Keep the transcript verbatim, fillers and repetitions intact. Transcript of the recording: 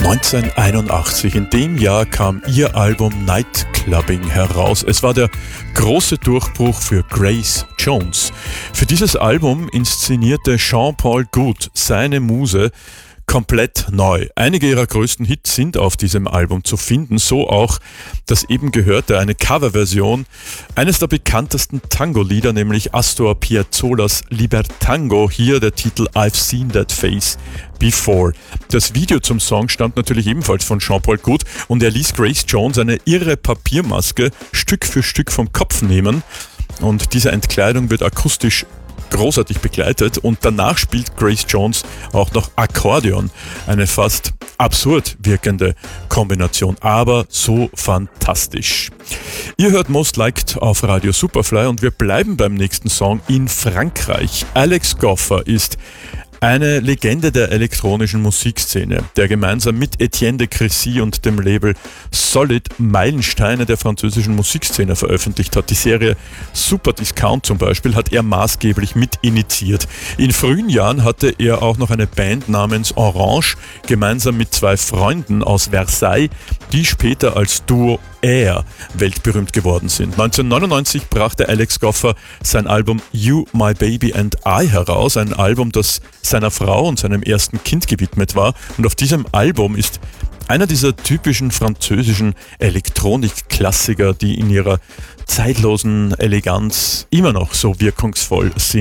neunzehnhunderteinundachtzig, in dem Jahr kam ihr Album Nightclubbing heraus. Es war der große Durchbruch für Grace Jones. Für dieses Album inszenierte Jean-Paul Goude, seine Muse, komplett neu. Einige ihrer größten Hits sind auf diesem Album zu finden, so auch das eben gehörte, eine Coverversion eines der bekanntesten Tango-Lieder, nämlich Astor Piazzolas Libertango, hier der Titel I've Seen That Face Before. Das Video zum Song stammt natürlich ebenfalls von Jean-Paul Goude und er ließ Grace Jones eine irre Papiermaske Stück für Stück vom Kopf nehmen und diese Entkleidung wird akustisch großartig begleitet und danach spielt Grace Jones auch noch Akkordeon. Eine fast absurd wirkende Kombination, aber so fantastisch. Ihr hört Most Liked auf Radio Superfly und wir bleiben beim nächsten Song in Frankreich. Alex Goffer ist eine Legende der elektronischen Musikszene, der gemeinsam mit Etienne de Crécy und dem Label Solid Meilensteine der französischen Musikszene veröffentlicht hat. Die Serie Super Discount zum Beispiel hat er maßgeblich mit initiiert. In frühen Jahren hatte er auch noch eine Band namens Orange, gemeinsam mit zwei Freunden aus Versailles, die später als Duo Air weltberühmt geworden sind. neunzehnhundertneunundneunzig brachte Alex Goffer sein Album You, My Baby and I heraus, ein Album, das seiner Frau und seinem ersten Kind gewidmet war. Und auf diesem Album ist einer dieser typischen französischen Elektronik-Klassiker, die in ihrer zeitlosen Eleganz immer noch so wirkungsvoll sind.